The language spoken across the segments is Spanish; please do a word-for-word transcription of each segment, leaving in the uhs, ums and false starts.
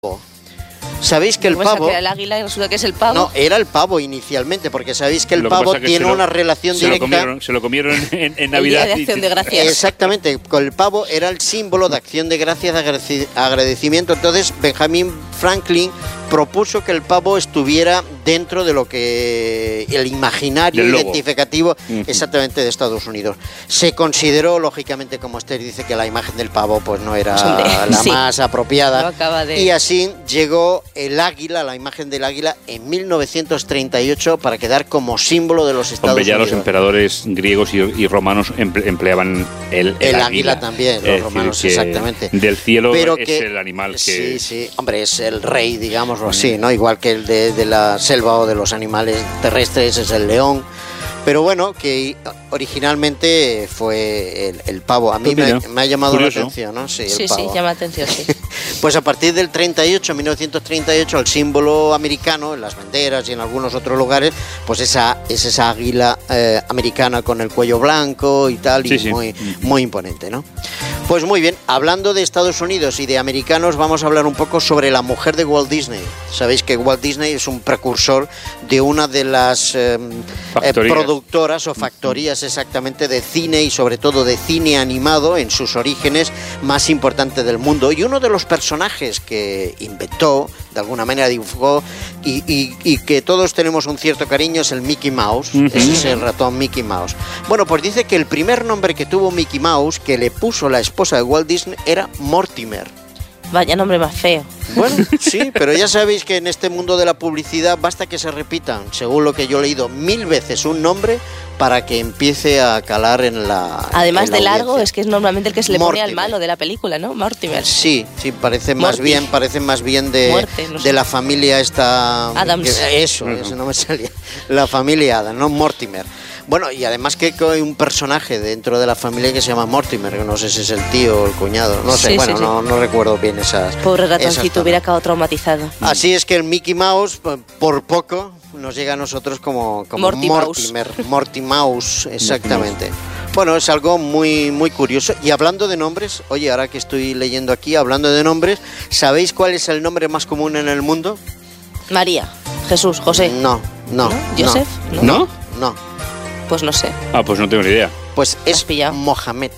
¿Sabéis que el pavo... que era el águila y resulta que es el pavo? No, era el pavo inicialmente, porque sabéis que el Lo que pavo que tiene lo, una relación se directa... Lo comieron, se lo comieron en, en Navidad. El día de Acción de Gracias. Exactamente, con el pavo era el símbolo de acción de gracias, de agradecimiento. Entonces Benjamin Franklin propuso que el pavo estuviera dentro de lo que el imaginario identificativo uh-huh. exactamente de Estados Unidos. Se consideró, lógicamente, como Esther dice, que la imagen del pavo pues no era Hombre, la sí. más apropiada. De... Y así llegó el águila, la imagen del águila, en mil novecientos treinta y ocho para quedar como símbolo de los Estados Hombre, ya Unidos. Los emperadores griegos y, y romanos emple, empleaban el, el, el águila. águila también, los romanos, exactamente. Del cielo Pero es que, el animal que... Sí, sí, hombre, es el rey, digamos así, ¿no? Igual que el de, de la selva o de los animales terrestres es el león. Pero bueno, que originalmente fue el, el pavo. A mí me, me ha llamado Curioso. la atención, ¿no? Sí, el sí, pavo. sí, llama la atención, sí. Pues a partir del treinta y ocho, mil novecientos treinta y ocho, el símbolo americano, en las banderas y en algunos otros lugares, pues esa es esa águila eh, americana con el cuello blanco y tal, sí, y sí. muy muy imponente, ¿no? Pues muy bien, hablando de Estados Unidos y de americanos, vamos a hablar un poco sobre la mujer de Walt Disney. Sabéis que Walt Disney es un precursor de una de las eh, eh, productoras o factorías exactamente de cine y sobre todo de cine animado en sus orígenes más importante del mundo. Y uno de los personajes que inventó, de alguna manera dibujó y, y, y que todos tenemos un cierto cariño es el Mickey Mouse. Uh-huh. Ese es el ratón Mickey Mouse. Bueno, pues dice que el primer nombre que tuvo Mickey Mouse, que le puso la esposa de Walt Disney, era Mortimer. Vaya nombre más feo. Bueno, sí, pero ya sabéis que en este mundo de la publicidad basta que se repitan, según lo que yo he leído, mil veces un nombre para que empiece a calar en la Además en la de largo, audiencia. Es que es normalmente el que se le Mortimer. pone al malo de la película, ¿no? Mortimer. Sí, sí, parece Morty. más bien, parece más bien de, Muerte, no sé. de la familia esta... Adams. Eso, uh-huh. eso no me salía. La familia Adams, no Mortimer. Bueno, y además que hay un personaje dentro de la familia que se llama Mortimer, que no sé si es el tío o el cuñado, no sé, sí, bueno, sí, no, sí. no recuerdo bien esas... Pobre ratoncito, esas hubiera acabado traumatizado. Así es que el Mickey Mouse, por poco, nos llega a nosotros como, como Morty Mortimer, Mouse. Morty Mouse, exactamente. Bueno, es algo muy, muy curioso. Y hablando de nombres, oye, ahora que estoy leyendo aquí, hablando de nombres, ¿sabéis cuál es el nombre más común en el mundo? María, Jesús, José. No, no. ¿No? ¿Joseph? No. ¿No? No. Pues no sé. Ah, pues no tengo ni idea. Pues es Mohamed.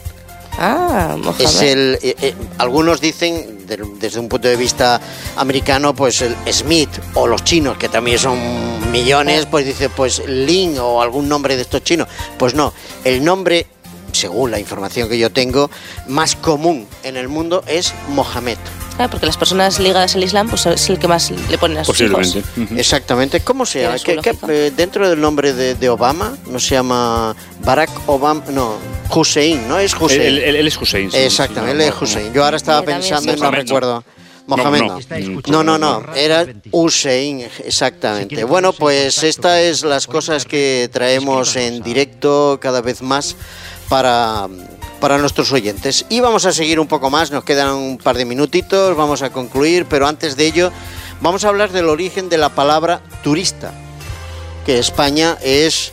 Ah, Mohamed. Es el, eh, eh, algunos dicen, de, desde un punto de vista americano, pues el Smith, o los chinos, que también son millones, pues dice, pues Lin o algún nombre de estos chinos. Pues no, el nombre, según la información que yo tengo, más común en el mundo es Mohamed. Claro, porque las personas ligadas al Islam pues es el que más le ponen a sus Posiblemente. hijos. Uh-huh. Exactamente. ¿Cómo se llama? ¿Qué, qué, eh, dentro del nombre de, de Obama no se llama Barack Obama? No, Hussein, ¿no? Es Hussein. Él, él, él es Hussein. Sí, Exactamente, sí, él es Hussein. Yo ahora estaba pensando y no recuerdo. Mohamed no. No, no, no, era Hussein, exactamente. Bueno, pues estas es las cosas que traemos en directo cada vez más para... para nuestros oyentes. Y vamos a seguir un poco más, nos quedan un par de minutitos, vamos a concluir, pero antes de ello vamos a hablar del origen de la palabra turista, que en España es,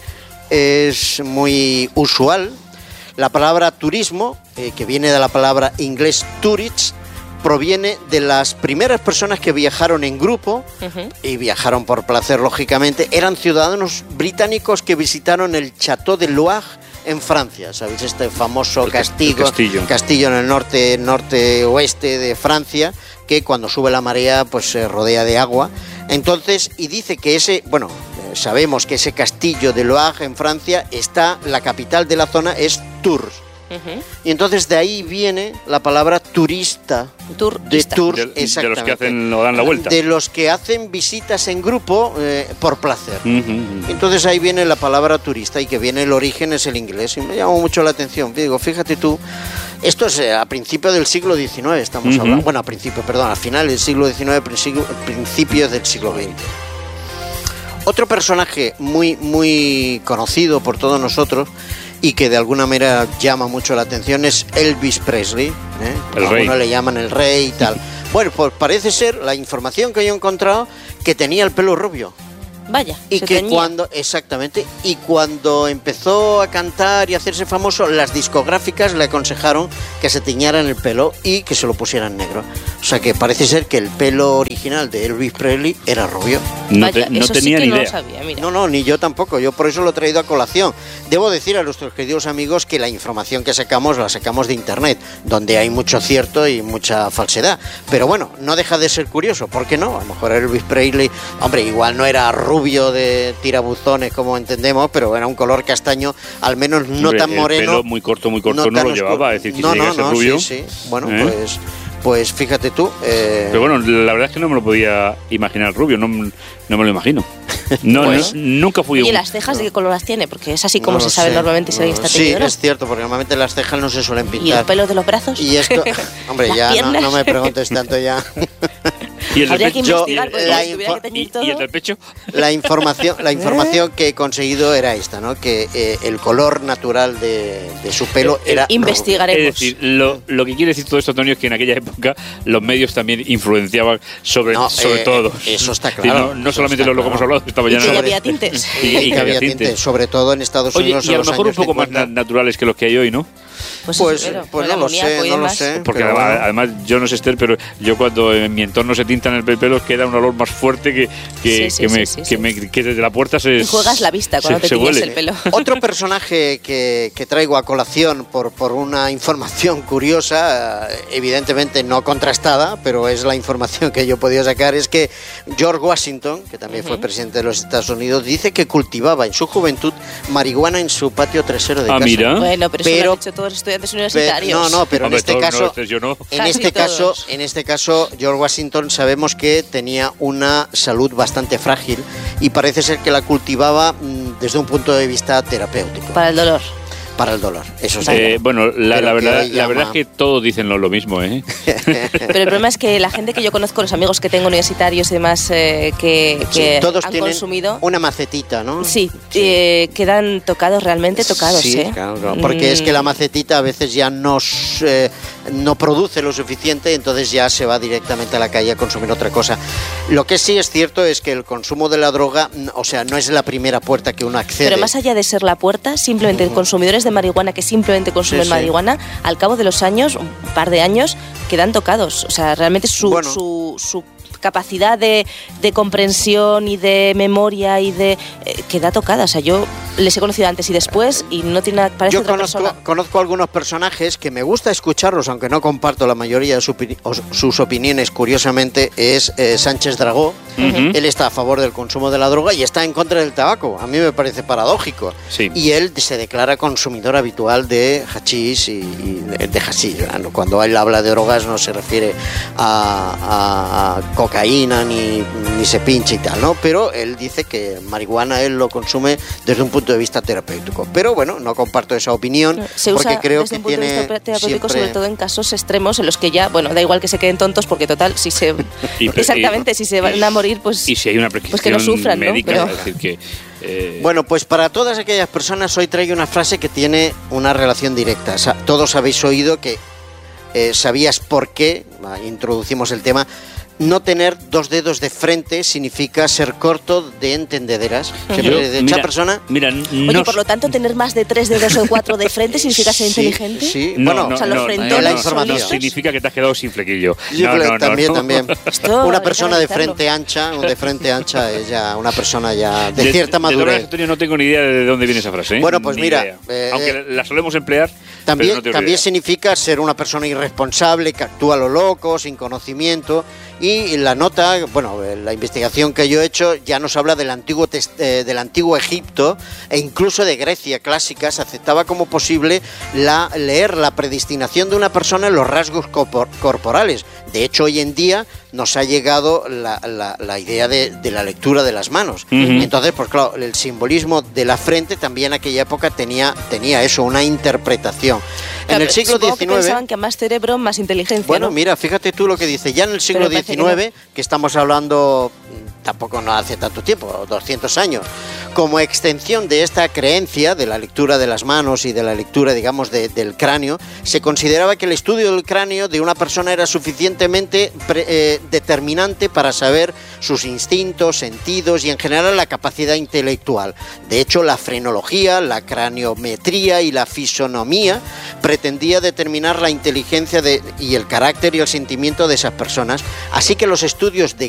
es muy usual. La palabra turismo, eh, que viene de la palabra inglés tourist, proviene de las primeras personas que viajaron en grupo, uh-huh. y viajaron por placer, lógicamente, eran ciudadanos británicos que visitaron el Château de Loire en Francia, ¿sabéis? Este famoso castillo, castillo. castillo en el norte, norte oeste de Francia, que cuando sube la marea pues se rodea de agua. Entonces, y dice que ese, bueno, sabemos que ese castillo de Loire en Francia está, la capital de la zona es Tours. Uh-huh. Y entonces de ahí viene la palabra turista, turista. de tours, de, exactamente. De los que hacen o dan la vuelta. De los que hacen visitas en grupo eh, por placer. Uh-huh. Entonces ahí viene la palabra turista y que viene el origen es el inglés. Y me llamó mucho la atención. Digo, fíjate tú, esto es eh, a principios del siglo diecinueve estamos uh-huh. hablando. Bueno, a principio, perdón, a final del siglo diecinueve, principios del siglo veinte. Otro personaje muy, muy conocido por todos nosotros y que de alguna manera llama mucho la atención es Elvis Presley, ¿eh? El rey. Algunos le llaman el rey y tal. Bueno, pues parece ser, la información que yo he encontrado, que tenía el pelo rubio. Vaya, y se que teñía. cuando, exactamente, y cuando empezó a cantar y a hacerse famoso, las discográficas le aconsejaron que se tiñeran el pelo y que se lo pusieran negro. O sea que parece ser que el pelo original de Elvis Presley era rubio. No, Vaya, te- no eso sí tenía que ni no lo idea. sabía, mira. No, no, ni yo tampoco, yo por eso lo he traído a colación. Debo decir a nuestros queridos amigos que la información que sacamos la sacamos de internet, donde hay mucho cierto y mucha falsedad. Pero bueno, no deja de ser curioso, ¿por qué no? A lo mejor Elvis Presley, hombre, igual no era rubio de tirabuzones como entendemos, pero era un color castaño, al menos no Hombre, tan moreno. El pelo muy corto, muy corto no, tan lo oscuro. llevaba, es decir, que no, si no, llega a ser no, rubio. sí, sí. Bueno, ¿eh? pues, pues fíjate tú. Eh, Pero bueno, la verdad es que no me lo podía imaginar rubio, no, no me lo imagino. No, Pues- no- nunca fui ¿Y un... las cejas de qué color las tiene? Porque es así como no se lo sabe sé, normalmente si no alguien lo- está Sí, teñido, ¿no? es cierto, porque normalmente las cejas no se suelen ¿Y el pintar. pelo de los brazos? Y esto, hombre, Las ya no, piernas. no me preguntes tanto ya. Y el del Habría que pecho- investigar, y- porque la si tuviera que info- teñir y, todo... y el del pecho. La información, la información que he conseguido era esta, ¿no? Que eh, el color natural de, de su pelo era Investigaremos. Es decir, lo, lo que quiere decir todo esto, Antonio, es que en aquella época los medios también influenciaban sobre, No, sobre eh, todo. eso está Es decir, claro, No, no eso solamente está lo, lo que hemos claro. hablado esta Y mañana. que ya sobre- había tintes. Y- rubio. y Y que que había había tinte. tinte, sobre todo en Estados Oye, Unidos. y a en lo los mejor un años poco más cincuenta. na- naturales que los que hay hoy, ¿no? Pues, Pues, eso, pues el no lo sé, amoníaco y no lo demás. sé. Porque pero además, bueno. además, yo no sé, Esther, pero yo cuando en mi entorno se tintan el pelo queda un olor más fuerte que, que, Sí, sí, que, me, sí, sí, que, sí. me- que desde la puerta se... Y juegas la vista cuando se- te se tiñes huele. el pelo. Otro personaje que, que traigo a colación por, por una información curiosa, eh, evidentemente no contrastada, pero es la información que yo he podido sacar, es que George Washington, que también fue presidente de los Estados Unidos, dice que cultivaba en su juventud marihuana en su patio trasero de Ah, casa. mira. Bueno, pero, eso lo Pero- han hecho todos los estudiantes Pe- universitarios. no, no, pero Hombre, en este todos, caso... no, Esther, yo no. En Casi este caso, todos. en este caso, George Washington sabemos que tenía una salud bastante frágil y parece ser que la cultivaba mm, desde un punto de vista terapéutico Para el dolor. para el dolor. Eso sí. Eh, bueno, la, Pero la que verdad, hoy la verdad es llama- que todos dicen lo, lo mismo, ¿eh? Pero el problema es que la gente que yo conozco, los amigos que tengo universitarios y demás, eh, que, Sí, que todos han tienen consumido, una macetita, ¿no? sí, eh, quedan tocados, realmente tocados, Sí, ¿eh? claro, claro, porque es que la Mm, macetita a veces ya no, s- eh, no produce lo suficiente, entonces ya se va directamente a la calle a consumir otra cosa. Lo que sí es cierto es que el consumo de la droga, mm, o sea, no es la primera puerta que uno accede. Pero más allá de ser la puerta, simplemente consumidores de marihuana que simplemente consumen Sí, sí. marihuana, al cabo de los años, un par de años, quedan tocados. O sea, realmente su, Bueno. su, su capacidad de, de comprensión y de memoria y de eh, queda tocada. O sea, yo les he conocido antes y después y no tiene nada, parece Yo otra conozco, persona. conozco algunos personajes que me gusta escucharlos, aunque no comparto la mayoría de su opini- o sus opiniones. Curiosamente, es eh, Sánchez Dragó. Ujú. Él está a favor del consumo de la droga y está en contra del tabaco. A mí me parece paradójico. Sí. Y él se declara consumidor habitual de hachís y, y de, de hashish, ¿verdad? Cuando él habla de drogas no se refiere a, a- a cocaína ni, ni se pincha y tal, ¿no? Pero él dice que marihuana él lo consume desde un punto de vista terapéutico. Pero bueno, no comparto esa opinión Se porque usa creo desde que un punto de tiene vista terapéutico, siempre- sobre todo en casos extremos en los que ya, bueno, da igual que se queden tontos porque total, si se... Y- exactamente, si se van a morir, pues... Y si hay una pues prescripción que no sufran, ¿no? médica, Pero- es decir, que... eh, Bueno, pues para todas aquellas personas hoy traigo una frase que tiene una relación directa. Sa- Todos habéis oído que eh, sabías por qué, ah, introducimos el tema, no tener dos dedos de frente significa ser corto de entendederas. Siempre yo- de mira, esa persona... Mira, Oye, no, por lo tanto, tener más de tres dedos o cuatro de frente significa ser Sí, inteligente. Sí, no, bueno, no, o sea, los no, frentones no, la no, información. no significa que te has quedado sin flequillo. sí, No, no, no, también, no. también. Esto Una hay que persona de analizarlo. frente ancha, un de frente ancha es ya una persona ya de, De- cierta de todas maneras, madurez. Antonio, no tengo ni idea de dónde viene esa frase. ¿eh? Bueno, pues Ni mira, idea. eh, Aunque la solemos emplear, También, pero no tengo ni también idea. significa ser una persona irresponsable, que actúa a lo loco, sin conocimiento. Y la nota, bueno, la investigación que yo he hecho ya nos habla del antiguo, tes- eh, del antiguo Egipto e incluso de Grecia clásica. Se aceptaba como posible la, leer la predestinación de una persona en los rasgos corpor- corporales. De hecho, hoy en día nos ha llegado la, la- la idea de, de la lectura de las manos. Ujú. Entonces, pues claro, el simbolismo de la frente también en aquella época tenía, tenía eso, una interpretación. En Claro, el siglo supongo que diecinueve... pensaban que más cerebro, más inteligencia. Bueno, ¿no? mira, fíjate tú lo que dice. Ya en el siglo Pero parece que diecinueve, que estamos hablando mm, tampoco no hace tanto tiempo, doscientos años, Como extensión de esta creencia de la lectura de las manos y de la lectura, digamos, de, del cráneo, se consideraba que el estudio del cráneo de una persona era suficientemente pre, eh, determinante para saber sus instintos, sentidos y en general la capacidad intelectual. De hecho, la frenología, la craniometría y la fisonomía pretendía determinar la inteligencia de, y el carácter y el sentimiento de esas personas. Así que los estudios de